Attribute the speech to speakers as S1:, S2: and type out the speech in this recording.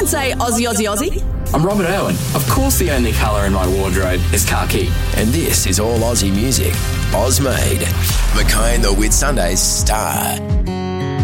S1: say Aussie, Aussie, Aussie?
S2: I'm Robert Irwin. Of course the only colour in my wardrobe is khaki.
S3: And this is all Aussie music. Oz made. Mackay and the Whitsundays star.